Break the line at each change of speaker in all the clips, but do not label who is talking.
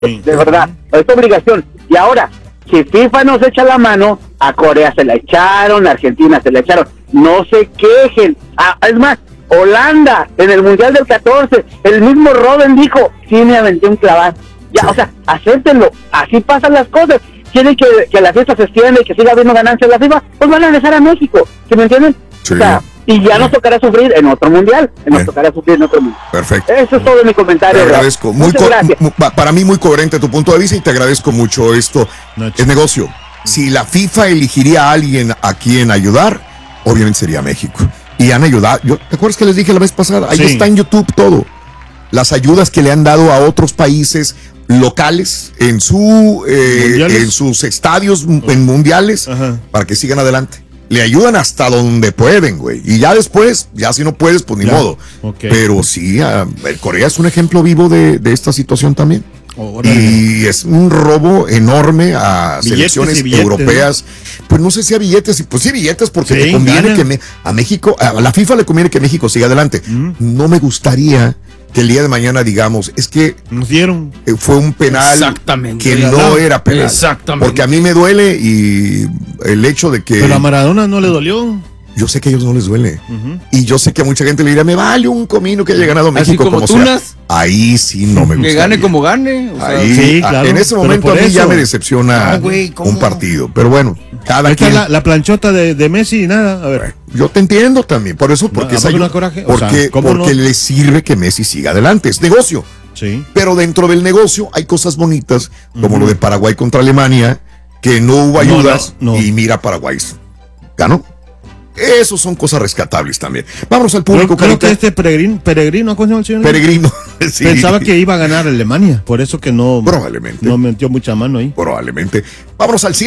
de verdad, es obligación. Y ahora, si FIFA nos echa la mano, a Corea se la echaron, a Argentina se la echaron, no se quejen. Es más, Holanda, en el Mundial del 14, el mismo Robben dijo, sí me aventé un clavado. Ya, o sea, acéptenlo, así pasan las cosas. Quieren que la fiesta se extienda y que siga habiendo ganancias en la FIFA, pues van a regresar a México, ¿sí me entienden?
Sí.
O sea, y ya nos tocará sufrir en otro mundial,
Perfecto.
Eso es todo mi comentario.
Te agradezco. Para mí muy coherente tu punto de vista y te agradezco mucho esto. Es negocio. Si la FIFA elegiría a alguien a quien ayudar, obviamente sería México. Y han ayudado. ¿Te acuerdas que les dije la vez pasada? Ahí está en YouTube todo. Las ayudas que le han dado a otros países locales en sus estadios en mundiales para que sigan adelante. Le ayudan hasta donde pueden, güey. Y ya después, ya si no puedes, pues ni modo. Okay. Pero sí, Corea es un ejemplo vivo de esta situación también. Y es un robo enorme a selecciones europeas. Pues no sé si a billetes, pues sí billetes, porque le conviene que a México, a la FIFA le conviene que México siga adelante. No me gustaría que el día de mañana digamos, es que
nos dieron.
Fue un penal que no era penal.
Exactamente.
Porque a mí me duele y el hecho de que...
Pero a Maradona no le dolió.
Yo sé que a ellos no les duele. Y yo sé que a mucha gente le dirá, me vale un comino que haya ganado México como Tunas. Sea. Ahí sí no me gusta.
Que gane como gane.
O sea, ahí, sí, claro. En ese momento a mí ya me decepciona un partido. Pero bueno, cada quien...
La planchota de Messi y nada. A ver.
Yo te entiendo también. Por eso, porque porque le sirve que Messi siga adelante. Es negocio.
Sí.
Pero dentro del negocio hay cosas bonitas, como lo de Paraguay contra Alemania, que no hubo ayudas y mira Paraguay. ¿Ganó? Esos son cosas rescatables también. Vámonos al público.
Creo que Peregrino, ¿cómo se llama el señor?
Peregrino, sí.
Pensaba que iba a ganar Alemania, por eso que
probablemente
no metió mucha mano ahí.
Probablemente. Vámonos al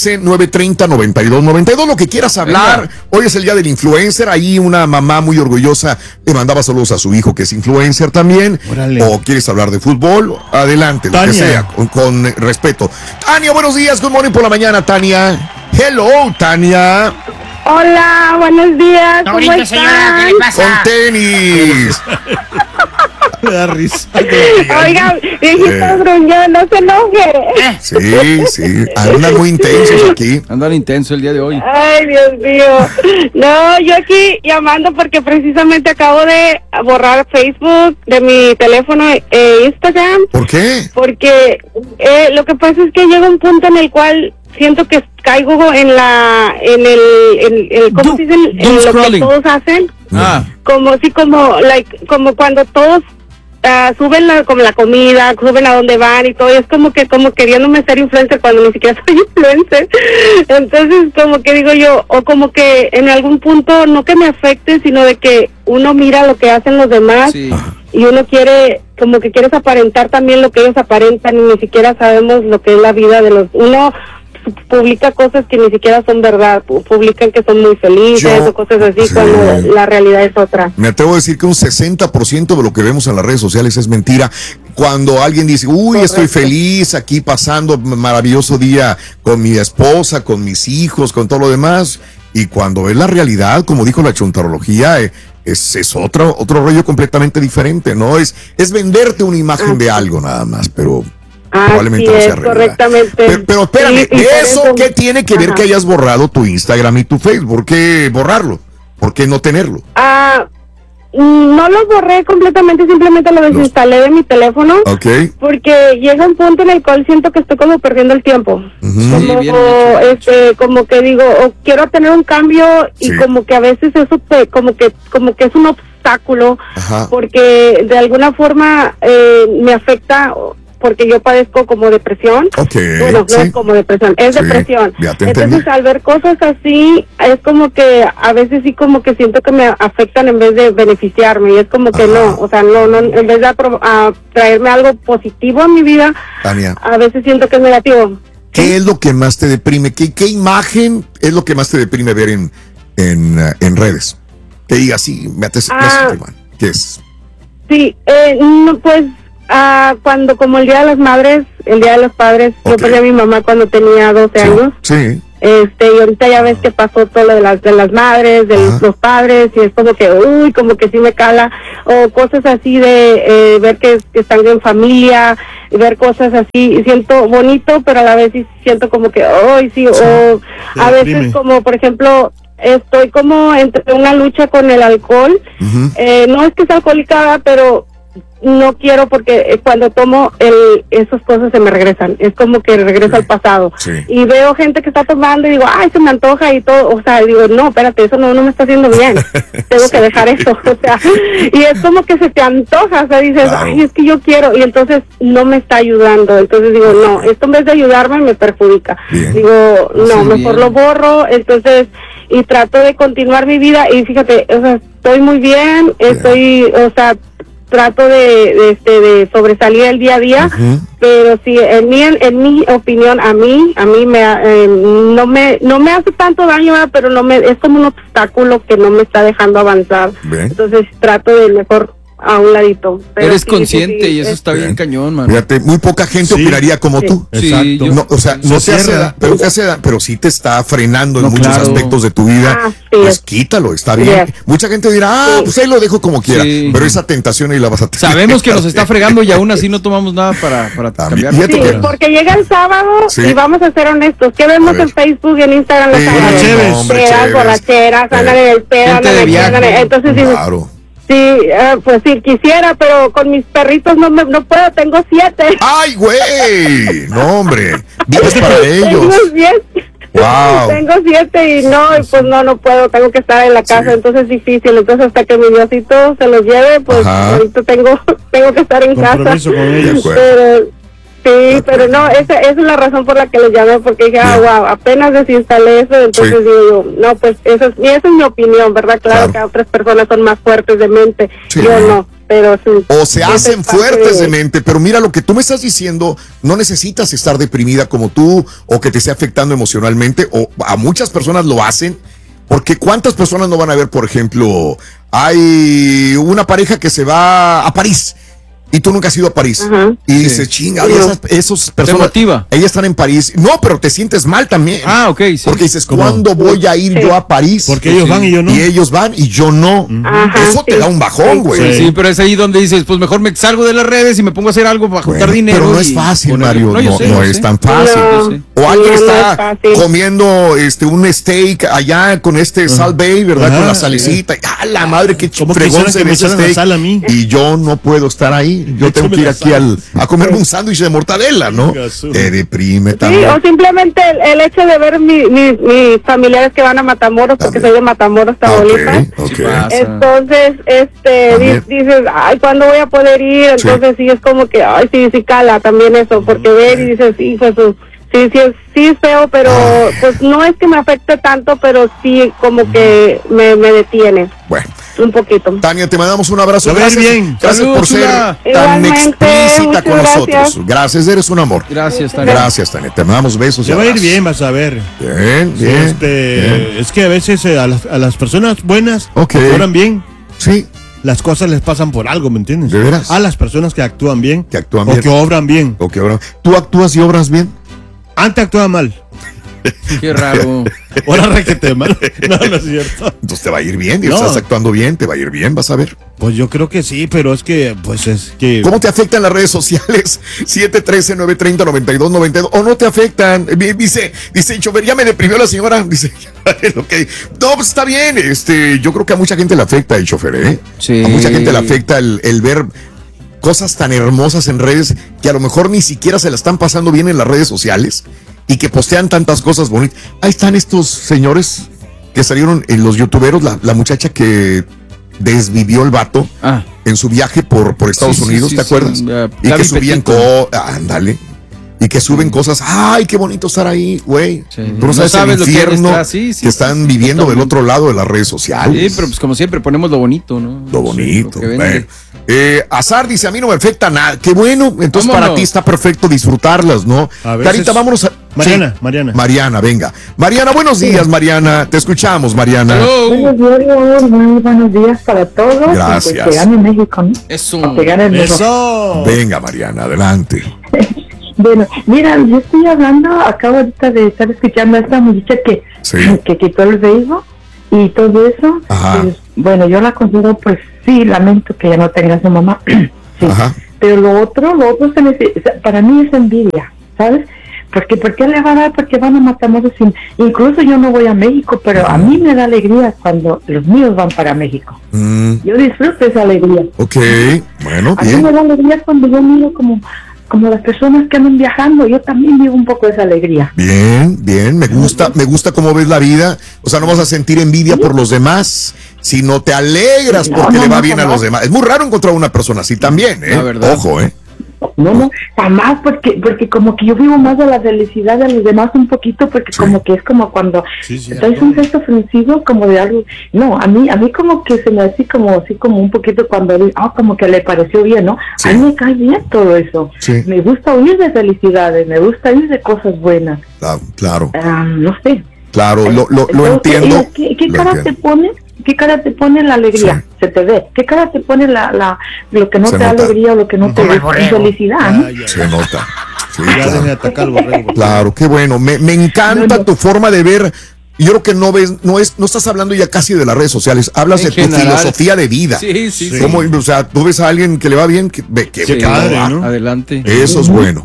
713-930-9292. Lo que quieras hablar. Hoy es el día del influencer. Ahí una mamá muy orgullosa le mandaba saludos a su hijo que es influencer también.
Órale.
O quieres hablar de fútbol, adelante, Tania. Lo que sea, con respeto. Tania, buenos días, good morning por la mañana, Tania. Hello, Tania.
Hola, buenos días. ¿Cómo están?
Señora, ¿qué le pasa?
Con tenis.
Me da risa.
Oiga, viejito gruñón, no se enoje.
Sí. Andan muy intensos aquí.
Andan intenso el día de hoy.
Ay, Dios mío. No, yo aquí llamando porque precisamente acabo de borrar Facebook de mi teléfono e Instagram.
¿Por qué?
Porque lo que pasa es que llega un punto en el cual siento que caigo en el ¿cómo se dice? En lo que todos hacen. Como cuando todos suben como la comida, suben a dónde van y todo, y es como queriéndome ser influencer cuando ni siquiera soy influencer. Entonces como que digo yo, o como que en algún punto no que me afecte, sino de que uno mira lo que hacen los demás y uno quieres aparentar también lo que ellos aparentan y ni siquiera sabemos lo que es la vida de uno publica cosas que ni siquiera son verdad, publican que son muy felices o cosas así, cuando la realidad es otra.
Me atrevo a decir que un 60% de lo que vemos en las redes sociales es mentira. Cuando alguien dice, estoy feliz aquí pasando un maravilloso día con mi esposa, con mis hijos, con todo lo demás, y cuando ves la realidad, como dijo la chontarología, es otro rollo completamente diferente, ¿no? Es venderte una imagen de algo nada más, pero... probablemente no sea realidad.
Correctamente.
Pero espérame, ¿eso qué tiene que ver que hayas borrado tu Instagram y tu Facebook? ¿Por qué borrarlo? ¿Por qué no tenerlo?
No lo borré completamente, simplemente lo desinstalé de mi teléfono.
Okay.
Porque llega un punto en el cual siento que estoy como perdiendo el tiempo. Como que digo, quiero tener un cambio y como que a veces eso como que es un obstáculo. Porque de alguna forma me afecta, porque yo padezco como depresión. Bueno, no es como depresión, es depresión. Entonces, al ver cosas así, es como que a veces sí como que siento que me afectan en vez de beneficiarme. Y es como que no, en vez de traerme algo positivo a mi vida, Tania, a veces siento que es negativo.
¿Qué es lo que más te deprime? ¿Qué imagen es lo que más te deprime ver en redes? Que diga, me hace sentir mal. ¿Qué es?
Sí, pues... cuando como el Día de las Madres, el Día de los Padres, yo perdí a mi mamá cuando tenía 12 años.
Sí.
y ahorita ya ves que pasó todo lo de las madres, de los padres, y es como que, como que sí me cala, o cosas así de ver que están en familia, y ver cosas así, y siento bonito, pero a la vez sí siento como que, sí, o a veces como, por ejemplo, estoy como entre una lucha con el alcohol. No es que sea alcohólica, pero no quiero, porque cuando tomo esas cosas se me regresan, es como que regreso al pasado, y veo gente que está tomando y digo, se me antoja y todo, o sea, digo, no, espérate, eso no me está haciendo bien, tengo que dejar eso, o sea, y es como que se te antoja, o sea, dices, es que yo quiero, y entonces no me está ayudando, entonces digo, no, esto en vez de ayudarme me perjudica, digo, no, mejor lo borro, entonces, y trato de continuar mi vida, y fíjate, o sea, estoy muy bien, o sea, trato de sobresalir el día a día, pero sí, en mi opinión, a mí no me hace tanto daño, pero es como un obstáculo que no me está dejando avanzar. Entonces trato de mejor a un ladito. Pero
eres consciente y eso está bien cañón, man.
Fíjate, muy poca gente opinaría como tú.
Exacto.
No, o sea, no te hace daño, pero sí te está frenando en muchos aspectos de tu vida. Pues quítalo, está bien. Mucha gente dirá, pues ahí lo dejo como quiera, pero esa tentación ahí la vas a tener.
Sabemos que nos está fregando y aún así no tomamos nada para cambiar.
Sí, porque llega el sábado y vamos a ser honestos, ¿qué vemos en Facebook y en Instagram los sábados? Pedas, borracheras, andan en el pedo, andan aquí, entonces dices, sí, pues sí, quisiera, pero con mis perritos no puedo, tengo 7.
¡Ay, güey! No, hombre, vives para ellos.
Tengo 7 y pues no puedo, tengo que estar en la casa, entonces es difícil, entonces hasta que mi Diosito se los lleve, pues ahorita tengo que estar en casa.
Con ellos.
Pero no, esa es la razón por la que los llamé, porque dije, wow, apenas desinstalé eso, entonces digo yo, no, pues esa es mi opinión, ¿verdad? Claro que otras personas son más fuertes de mente, yo no. Pero sí,
o se hacen fuertes de mente, pero mira lo que tú me estás diciendo, no necesitas estar deprimida como tú o que te esté afectando emocionalmente, o a muchas personas lo hacen, porque cuántas personas no van a ver, por ejemplo, hay una pareja que se va a París y tú nunca has ido a París y dices, chinga, esas personas, ellas están en París, no, pero te sientes mal también. Porque dices, ¿cuándo voy a ir yo a París?
Porque ellos van y yo no.
Y ellos van y yo no. Eso te da un bajón, güey.
Sí, pero es ahí donde dices, pues mejor me salgo de las redes y me pongo a hacer algo para juntar dinero.
Pero no es fácil, Mario, no es tan fácil. O alguien está comiendo un steak allá con Salt Bay, ¿verdad? Con la salecita. ¡Ah, la madre, qué fregón se ve ese steak! Y yo no puedo estar ahí. Yo tengo que ir aquí a comerme un sándwich de mortadela, ¿no? Te deprime también.
Sí, o simplemente el hecho de ver mis familiares que van a Matamoros, porque soy de Matamoros, Tamaulipas. Entonces, dices, ¿cuándo voy a poder ir? Entonces sí es como que, sí cala también eso, porque ver y dices, hijo, sí es feo, pero pues no es que me afecte tanto, pero sí como que me detiene.
Bueno.
Un poquito.
Tania, te mandamos un abrazo. Gracias por ser tan explícita con nosotros. Gracias, eres un amor.
Gracias, Tania.
Gracias, Tania. Te mandamos besos.
Se va a ir bien, vas a ver.
Bien.
Es que a veces a las personas buenas que obran bien.
Sí.
Las cosas les pasan por algo, ¿me entiendes?
¿De veras?
A las personas que actúan bien.
Que actúan
bien. O que obran bien.
¿Tú actúas y obras bien?
Antes actuaba mal.
Qué raro.
Ahora requete mal. No es cierto.
Entonces te va a ir bien, estás actuando bien, te va a ir bien, vas a ver.
Pues yo creo que sí, pero es que,
¿Cómo te afectan las redes sociales? 713-930-9292. ¿O no te afectan? Dice chofer, ya me deprimió la señora. Dice, no, pues está bien. Yo creo que a mucha gente le afecta el chofer, ¿eh?
Sí.
A mucha gente le afecta el ver cosas tan hermosas en redes que a lo mejor ni siquiera se la están pasando bien en las redes sociales y que postean tantas cosas bonitas. Ahí están estos señores que salieron en los youtuberos, la muchacha que desvivió el vato en su viaje por Estados Unidos, ¿te acuerdas? Y que subían ándale. Y que suben cosas, ¡ay, qué bonito estar ahí, güey! Tú no sabes el infierno que están viviendo del otro lado de las redes sociales.
Sí, pero pues como siempre ponemos lo bonito, ¿no?
Lo bonito. Azar dice, a mí no me afecta nada. Qué bueno, entonces para ti está perfecto disfrutarlas, ¿no? Carita, vámonos a... Mariana, venga. Mariana, buenos días, Mariana. Te escuchamos, Mariana.
Buenos días para todos.
Gracias.
Que gane México, ¿no?
Eso.
Que gane el mejor.
Venga, Mariana, adelante.
Bueno, mira, yo estoy hablando, acabo ahorita de estar escuchando a esta muchacha que quitó el Facebook y todo eso. Pues, bueno, yo la considero, pues sí, lamento que ya no tenga a su mamá. Sí. Pero lo otro para mí es envidia, ¿sabes? Porque ¿por qué le va a dar? Porque van a matar más sin... Incluso yo no voy a México, pero a mí me da alegría cuando los míos van para México. Yo disfruto esa alegría.
Ok, bueno,
a mí me da alegría cuando yo miro como las personas que andan viajando. Yo también vivo un poco esa alegría.
Bien, me gusta cómo ves la vida. O sea, no vas a sentir envidia por los demás, sino te alegras porque le va bien a los demás. Es muy raro encontrar una persona así también,
La verdad.
Ojo,
No, jamás, porque como que yo vivo más de la felicidad de los demás un poquito, porque como que es como cuando traes un gesto ofensivo como de algo. No, a mí como que se me hace como un poquito cuando como que le pareció bien, ¿no? A mí me cae bien todo eso. Me gusta oír de felicidades, me gusta oír de cosas buenas.
Claro.
No sé.
Claro, lo entiendo.
¿Qué cara te pone? ¿Qué cara te pone la alegría? Se te ve. ¿Qué cara te pone lo que no te da alegría o lo que no te da felicidad? ¿No?
Se nota. Sí,
dejen de atacar al borrego.
Claro, qué bueno. Me encanta tu forma de ver. Yo creo que no estás hablando ya casi de las redes sociales, hablas de tu filosofía de vida.
Sí.
Como, o sea, tú ves a alguien que le va bien, que
padre, ¿no?
Adelante.
Eso es bueno.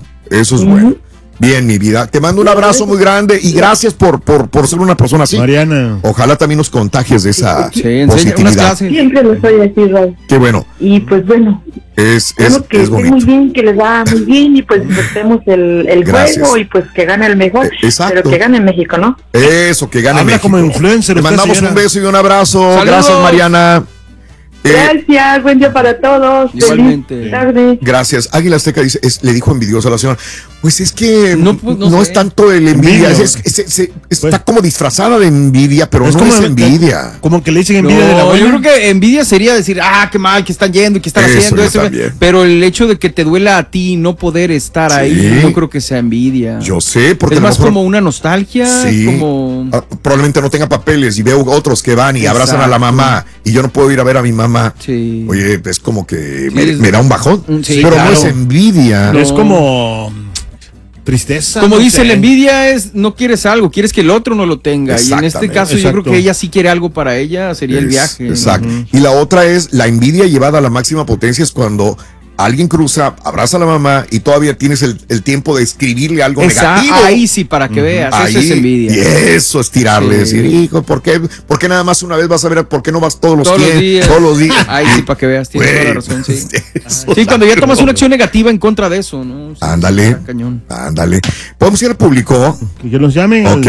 Bien, mi vida. Te mando un abrazo muy grande y gracias por ser una persona así.
Mariana.
Ojalá también nos contagies de esa positividad.
Unas clases.
Siempre lo soy así, Raúl.
Qué bueno.
Y pues bueno.
Es bonito.
Muy bien, que les va muy bien y pues disfrutemos el juego y pues que gane el mejor.
Exacto.
Pero que gane México, ¿no?
Eso, que gane México.
Como influencer.
Te mandamos un beso y un abrazo.
¡Saludos!
Gracias, Mariana.
Gracias, buen día para todos.
Igualmente.
Feliz tarde.
Gracias. Águila Azteca dice, le dijo envidioso a la señora. Pues es que no es
sé.
tanto el envidia, está como disfrazada de envidia, pero no es envidia.
Como que le dicen envidia de la buena.
Yo creo que envidia sería decir, qué mal que están yendo y que están haciendo eso. Pero el hecho de que te duela a ti no poder estar ahí, no creo que sea envidia.
Yo sé, porque
es más como una nostalgia. Como...
probablemente no tenga papeles y veo otros que van y abrazan a la mamá y yo no puedo ir a ver a mi mamá.
Sí.
Oye, es como que me da un bajón,
pero
no es envidia.
No. Es como tristeza.
Como dice, la envidia es no quieres algo, quieres que el otro no lo tenga. Y en este caso yo creo que ella sí quiere algo para ella, sería el viaje.
Exacto. Y la otra es la envidia llevada a la máxima potencia, es cuando alguien cruza, abraza a la mamá y todavía tienes el tiempo de escribirle algo negativo.
Ahí sí, para que veas,
ahí,
eso es envidia.
Y eso es tirarle, decir, hijo, ¿por qué nada más una vez vas a ver? ¿Por qué no vas todos los días?
Ahí sí, para que veas, tienes toda la razón, sí.
Sí,
cuando ya tomas una acción negativa en contra de eso, ¿no? Sí,
ándale. ¿Podemos ir al público?
Que los llamen.
Ok,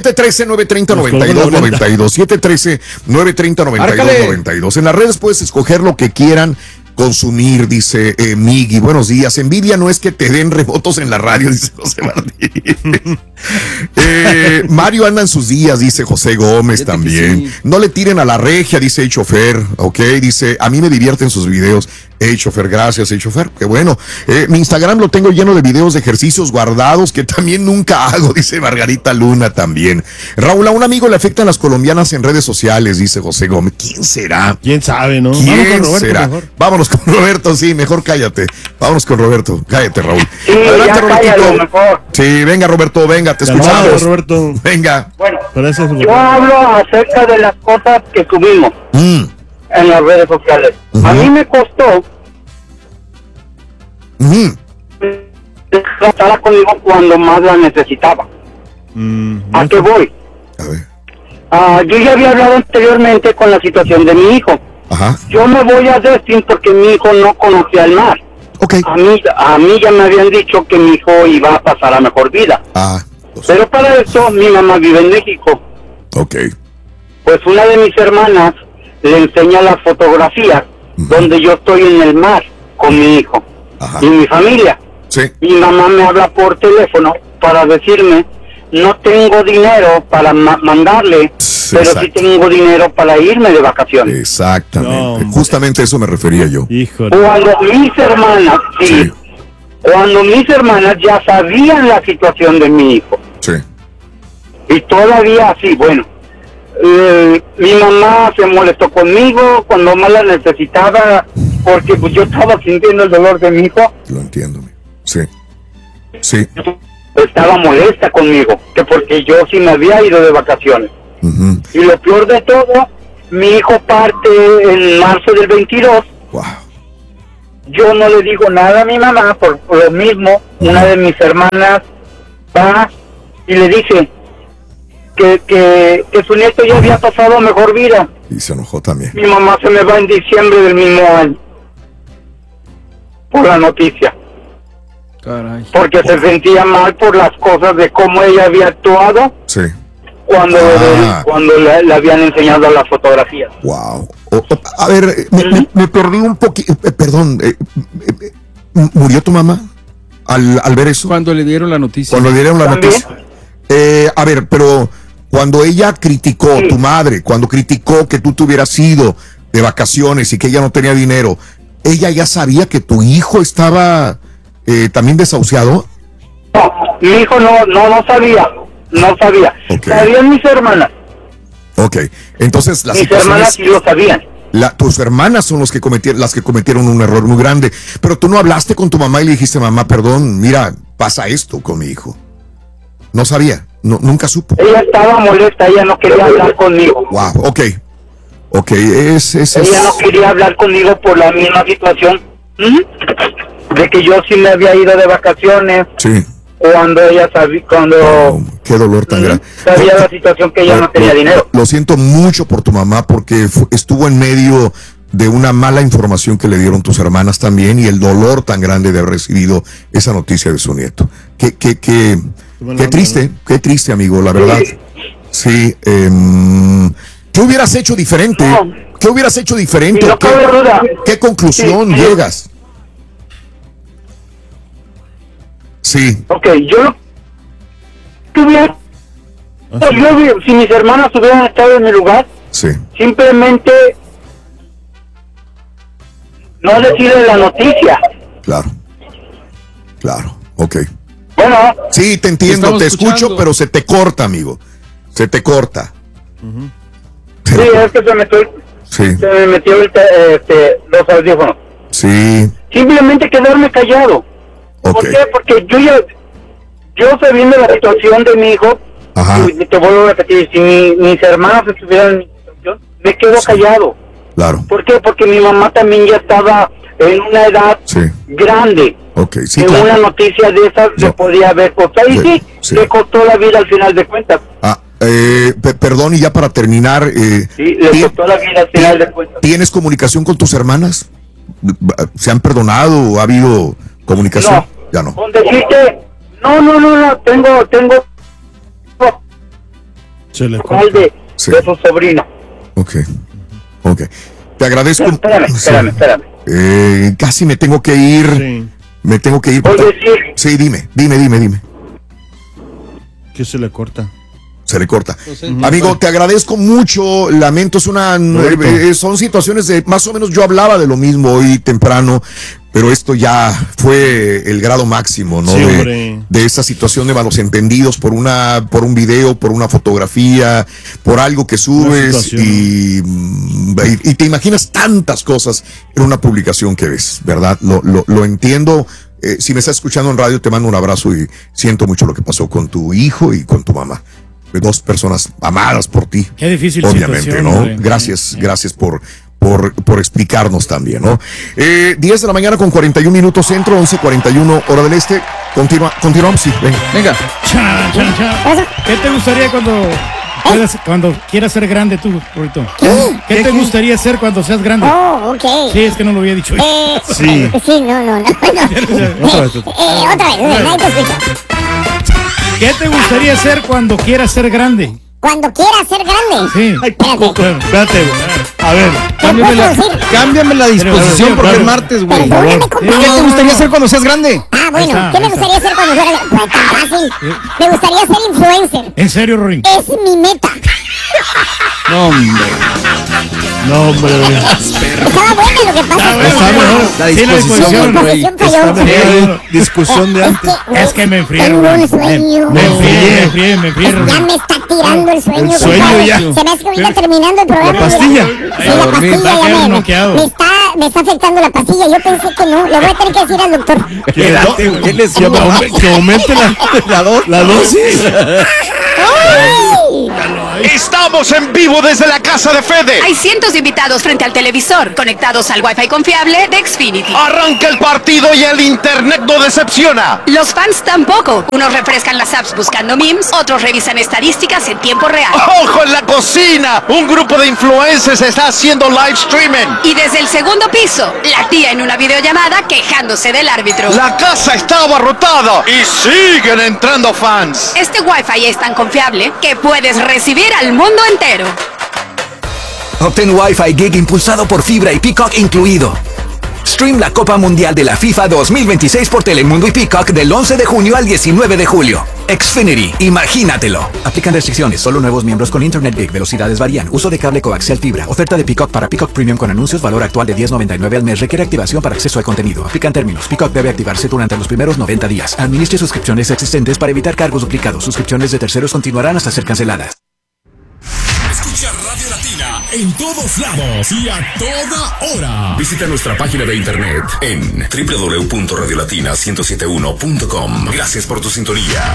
713-930-9292. 713-930-9292. En las redes puedes escoger lo que quieran consumir, dice Migui. Buenos días. Envidia no es que te den remotos en la radio, dice José Martín. Mario anda en sus días, dice José Gómez también. Sí. No le tiren a la regia, dice el chofer. Ok, dice, a mí me divierten sus videos. Chofer, gracias, chofer. Qué bueno. Mi Instagram lo tengo lleno de videos de ejercicios guardados que también nunca hago, dice Margarita Luna también. Raúl, a un amigo le afectan las colombianas en redes sociales, dice José Gómez. ¿Quién será?
¿Quién sabe, no?
¿Quién
Vamos con Roberto
será?
Mejor.
Vámonos con Roberto, sí, mejor cállate. Vámonos con Roberto. Cállate, Raúl.
Sí, adelante, Robertito. Mejor.
Sí, venga, Roberto, venga, te escuchamos.
Roberto.
Venga.
Bueno, yo hablo acerca de las cosas que subimos en las redes sociales. A mí me costó estar conmigo cuando más la necesitaba. ¿A qué voy?
A ver.
Yo ya había hablado anteriormente con la situación de mi hijo.
Ajá.
Yo me voy a Destin porque mi hijo no conocía el mar.
Okay.
A mí ya me habían dicho que mi hijo iba a pasar a mejor vida. Pero para eso mi mamá vive en México.
Ok.
Pues una de mis hermanas le enseña las fotografías donde yo estoy en el mar con mi hijo y mi familia.
Sí.
Mi mamá me habla por teléfono para decirme, no tengo dinero para mandarle, pero sí tengo dinero para irme de vacaciones.
Exactamente. Justamente a eso me refería yo.
Híjole.
Cuando mis hermanas ya sabían la situación de mi hijo.
Sí.
Y todavía así, bueno, mi mamá se molestó conmigo cuando más la necesitaba, porque pues yo estaba sintiendo el dolor de mi hijo.
Lo entiendo. Sí. Sí.
Estaba molesta conmigo, que porque yo sí me había ido de vacaciones. Uh-huh. Y lo peor de todo, mi hijo parte en marzo del 22.
Wow.
Yo no le digo nada a mi mamá por lo mismo. Uh-huh. Una de mis hermanas va y le dice que su nieto ya había pasado a mejor vida.
Y se enojó también.
Mi mamá se me va en diciembre del mismo año por la noticia.
Caray.
Porque se sentía mal por las cosas de cómo ella había actuado.
Sí.
Cuando le habían enseñado las fotografías.
Wow. A ver, me perdí un poquito. Perdón. ¿Murió tu mamá al ver eso?
Cuando le dieron la noticia.
Cuando le dieron la noticia. A ver, pero cuando ella criticó, sí, tu madre, cuando criticó que tú te hubieras ido de vacaciones y que ella no tenía dinero, ¿ella ya sabía que tu hijo estaba también desahuciado?
No, mi hijo no sabía. No sabía. Okay. Sabían mis hermanas.
Ok, entonces
mis hermanas sí lo sabían.
Tus hermanas son las que cometieron un error muy grande. Pero tú no hablaste con tu mamá y le dijiste, mamá, perdón, mira, pasa esto con mi hijo. No sabía, nunca supo.
Ella estaba molesta, ella no quería hablar conmigo.
Wow, ok,
ella no quería hablar conmigo por la misma situación. De que yo sí me había ido de vacaciones.
Sí.
Cuando ella sabía,
qué dolor tan grande.
Sabía la situación que ella no tenía dinero.
Lo siento mucho por tu mamá porque estuvo en medio de una mala información que le dieron tus hermanas también y el dolor tan grande de haber recibido esa noticia de su nieto. Qué triste, amigo, la verdad. Sí. ¿Qué hubieras hecho diferente? No. ¿Qué hubieras hecho diferente?
No cabe duda.
¿Qué conclusión llegas? Sí.
Ok, si mis hermanas hubieran estado en mi lugar,
sí,
simplemente no decirle la noticia.
Claro, ok.
Bueno.
Sí, te entiendo, te escucho, pero se te corta, amigo. Se te corta.
Uh-huh. Sí, es que se me metió los audífonos.
Sí.
Simplemente quedarme callado.
Okay.
¿Por qué? Porque yo sabiendo la situación de mi hijo, te vuelvo a repetir, si mis hermanos estuvieran en mi situación, me quedo callado.
Claro.
¿Por qué? Porque mi mamá también ya estaba en una edad grande.
Okay, sí,
en una noticia de esas le podía haber costado. Y sí, le costó la vida al final de cuentas.
Perdón, y ya para terminar.
Sí, le costó la vida al final de cuentas.
¿Tienes comunicación con tus hermanas? ¿Se han perdonado? ¿Ha habido comunicación?
No.
Ya no.
Con decirte, no, tengo de su sobrino.
Ok. Te agradezco.
Espérame.
Casi me tengo que ir.
Sí.
Me tengo que ir. Sí, dime.
¿Qué se le corta?
Se le corta. Amigo, te agradezco mucho. Lamento, son situaciones de más o menos. Yo hablaba de lo mismo hoy temprano, pero esto ya fue el grado máximo, ¿no?
Sí,
de esa situación de malos entendidos por un video, por una fotografía, por algo que subes y te imaginas tantas cosas en una publicación que ves, ¿verdad? Lo entiendo. Si me estás escuchando en radio, te mando un abrazo y siento mucho lo que pasó con tu hijo y con tu mamá. Dos personas amadas por ti.
Qué difícil
obviamente, ¿no? Gracias por explicarnos también, ¿no? 10 de la mañana con 41 minutos centro, 11:41 hora del este. Continuamos, sí,
venga.
¿Qué te gustaría cuando quieras ser grande tú, Rorito? ¿Qué te gustaría ser cuando seas grande?
Oh, ok.
Sí, es que no lo había dicho.
Sí, no. Otra vez, nadie te escucha.
¿Qué te gustaría ser cuando quieras ser grande?
¿Cuando quieras ser grande?
Sí.
Espérate. A ver.
Cámbiame la disposición porque es martes, güey. ¿Qué te gustaría ser cuando seas grande?
Bueno, ¿qué me gustaría ser cuando fuera grande? Pues tan fácil. Me gustaría ser influencer.
¿En serio, Rory?
Es mi meta.
No, hombre.
No, hombre.
Estaba bueno lo que pasa.
Está mejor.
La disposición, Rey.
Está mejor. Discusión de antes.
Es que me enfrié.
Tengo un sueño.
Me enfrié.
Ya me está tirando el sueño.
El sueño ya.
Se me hace que ahorita terminando el programa.
La pastilla.
Sí, la pastilla ya me está afectando la pastilla. Yo pensé que no. Le voy a tener que decir al doctor.
Que aumente la dosis.
Estamos en vivo desde la casa de Fede.
Hay cientos de invitados frente al televisor, conectados al Wi-Fi confiable de Xfinity.
Arranca el partido y el internet no decepciona.
Los fans tampoco. Unos refrescan las apps buscando memes, otros revisan estadísticas en tiempo real.
¡Ojo en la cocina! Un grupo de influencers está haciendo live streaming.
Y desde el segundo piso, la tía en una videollamada quejándose del árbitro.
La casa está abarrotada y siguen entrando fans.
Este Wi-Fi es tan confiable que puedes recibir al mundo entero.
Obtén Wi-Fi Gig impulsado por fibra y Peacock incluido. Stream la Copa Mundial de la FIFA 2026 por Telemundo y Peacock del 11 de junio al 19 de julio. Xfinity, imagínatelo. Aplican restricciones, solo nuevos miembros con Internet Gig, velocidades varían, uso de cable coaxial fibra, oferta de Peacock para Peacock Premium con anuncios, valor actual de $10.99 al mes, requiere activación para acceso al contenido. Aplican términos, Peacock debe activarse durante los primeros 90 días. Administre suscripciones existentes para evitar cargos duplicados. Suscripciones de terceros continuarán hasta ser canceladas.
Escucha Radio Latina en todos lados y a toda hora. Visita nuestra página de internet en www.radiolatina1071.com. Gracias por tu sintonía.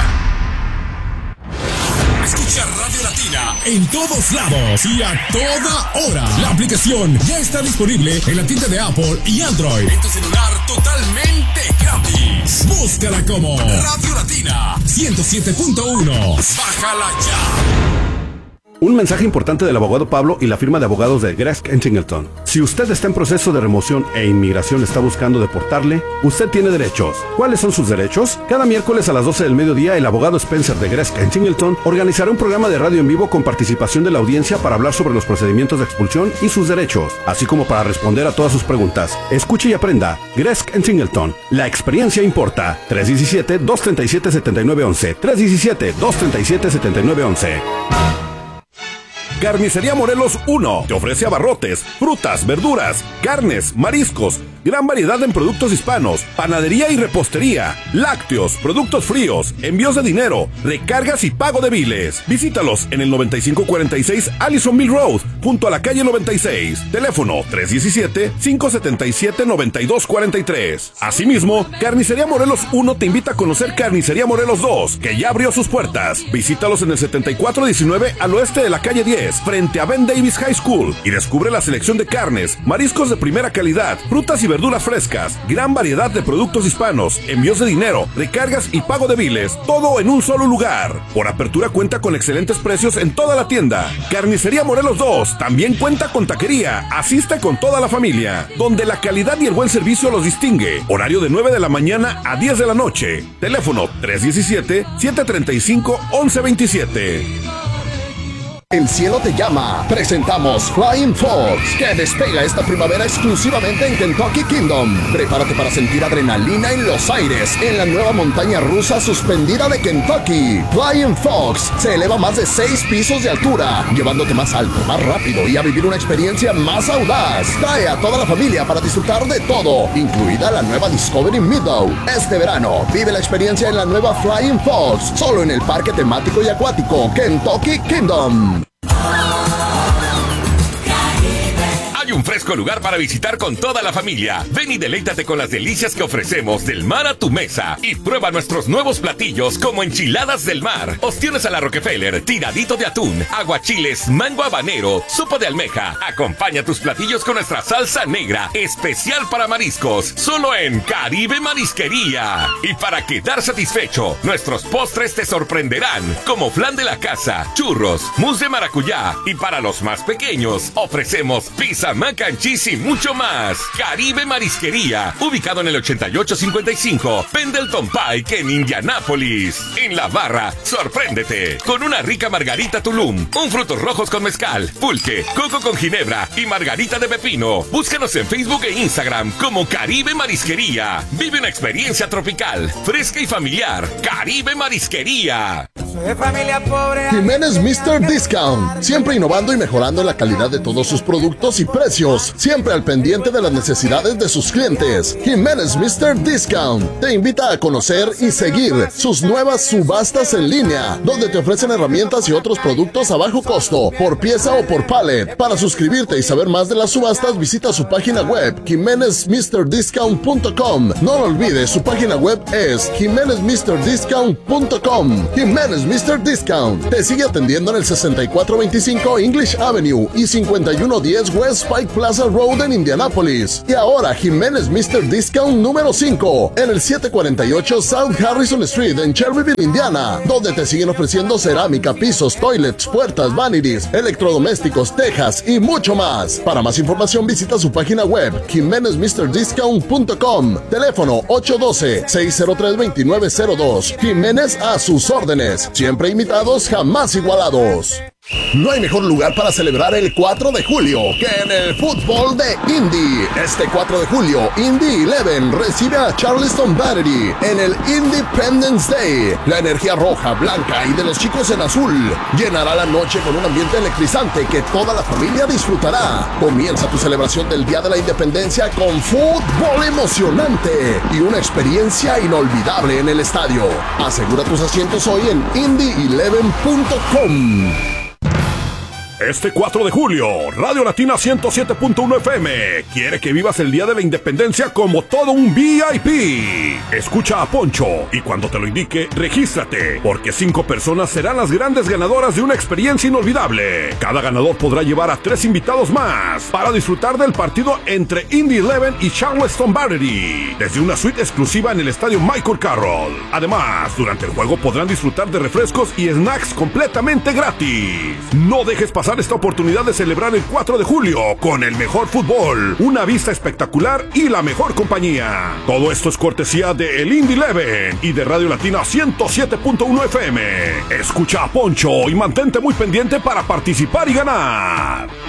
Escucha Radio Latina en todos lados y a toda hora. La aplicación ya está disponible en la tienda de Apple y Android. En tu celular totalmente gratis. Búscala como Radio Latina 107.1. Bájala ya.
Un mensaje importante del abogado Pablo y la firma de abogados de Gresk & Singleton. Si usted está en proceso de remoción e inmigración está buscando deportarle, usted tiene derechos. ¿Cuáles son sus derechos? Cada miércoles a las 12 del mediodía, el abogado Spencer de Gresk & Singleton organizará un programa de radio en vivo con participación de la audiencia para hablar sobre los procedimientos de expulsión y sus derechos, así como para responder a todas sus preguntas. Escuche y aprenda. Gresk & Singleton. La experiencia importa. 317-237-7911. 317-237-7911. Carnicería Morelos 1 te ofrece abarrotes, frutas, verduras, carnes, mariscos, gran variedad en productos hispanos, panadería y repostería, lácteos, productos fríos, envíos de dinero, recargas y pago de biles. Visítalos en el 9546 Allisonville Road, junto a la calle 96. Teléfono 317-577-9243. Asimismo, Carnicería Morelos 1 te invita a conocer Carnicería Morelos 2, que ya abrió sus puertas. Visítalos en el 7419 al oeste de la calle 10, frente a Ben Davis High School, y descubre la selección de carnes, mariscos de primera calidad, frutas y verduras frescas, gran variedad de productos hispanos, envíos de dinero, recargas y pago de biles, todo en un solo lugar. Por apertura cuenta con excelentes precios en toda la tienda. Carnicería Morelos 2 también cuenta con taquería. Asiste con toda la familia, donde la calidad y el buen servicio los distingue. Horario de 9 de la mañana a 10 de la noche. Teléfono 317-735-1127.
El cielo te llama. Presentamos Flying Fox, que despega esta primavera exclusivamente en Kentucky Kingdom. Prepárate para sentir adrenalina en los aires en la nueva montaña rusa suspendida de Kentucky. Flying Fox se eleva más de 6 pisos de altura, llevándote más alto, más rápido y a vivir una experiencia más audaz. Trae a toda la familia para disfrutar de todo, incluida la nueva Discovery Meadow. Este verano, vive la experiencia en la nueva Flying Fox, solo en el parque temático y acuático Kentucky Kingdom.
Hay un fresco lugar para visitar con toda la familia. Ven y deleítate con las delicias que ofrecemos del mar a tu mesa. Y prueba nuestros nuevos platillos como enchiladas del mar, ostiones a la Rockefeller, tiradito de atún, aguachiles, mango habanero, sopa de almeja. Acompaña tus platillos con nuestra salsa negra, especial para mariscos, solo en Caribe Marisquería. Y para quedar satisfecho, nuestros postres te sorprenderán, como flan de la casa, churros, mousse de maracuyá. Y para los más pequeños, ofrecemos pizza, mac and cheese y mucho más. Caribe Marisquería, ubicado en el 8855 Pendleton Pike en Indianápolis. En la barra, sorpréndete con una rica margarita Tulum, un frutos rojos con mezcal, pulque, coco con ginebra y margarita de pepino. Búscanos en Facebook e Instagram como Caribe Marisquería. Vive una experiencia tropical, fresca y familiar. Caribe Marisquería.
de familia pobre.
Jiménez Mr. Discount, siempre innovando y mejorando la calidad de todos sus productos y precios, siempre al pendiente de las necesidades de sus clientes. Jiménez Mr. Discount te invita a conocer y seguir sus nuevas subastas en línea, donde te ofrecen herramientas y otros productos a bajo costo, por pieza o por pallet. Para suscribirte y saber más de las subastas, visita su página web, jimenezmrdiscount.com. No lo olvides, su página web es jimenezmrdiscount.com. Jiménez Mr. Discount te sigue atendiendo en el 6425 English Avenue y 5110 West Pike Plaza Road en Indianapolis. Y ahora Jiménez Mr. Discount número 5 en el 748 South Harrison Street en Cherryville, Indiana, donde te siguen ofreciendo cerámica, pisos, toilets, puertas, vanities, electrodomésticos, tejas y mucho más. Para más información visita su página web jimenezmrdiscount.com. Teléfono 812-603-2902. Jiménez a sus órdenes, siempre imitados, jamás igualados. No hay mejor lugar para celebrar el 4 de julio que en el fútbol de Indy. Este 4 de julio, Indy 11 recibe a Charleston Battery en el Independence Day. La energía roja, blanca y de los chicos en azul llenará la noche con un ambiente electrizante que toda la familia disfrutará. Comienza tu celebración del Día de la Independencia con fútbol emocionante y una experiencia inolvidable en el estadio. Asegura tus asientos hoy en indy11.com.
Este 4 de julio, Radio Latina 107.1 FM quiere que vivas el Día de la Independencia como todo un VIP. Escucha a Poncho y cuando te lo indique, regístrate, porque 5 personas serán las grandes ganadoras de una experiencia inolvidable. Cada ganador podrá llevar a 3 invitados más para disfrutar del partido entre Indy 11 y Charleston Battery, desde una suite exclusiva en el estadio Michael Carroll. Además, durante el juego podrán disfrutar de refrescos y snacks completamente gratis. No dejes pasar esta oportunidad de celebrar el 4 de julio con el mejor fútbol, una vista espectacular y la mejor compañía. Todo esto es cortesía de el Indy 11 y de Radio Latina 107.1 FM. Escucha a Poncho y mantente muy pendiente para participar y ganar.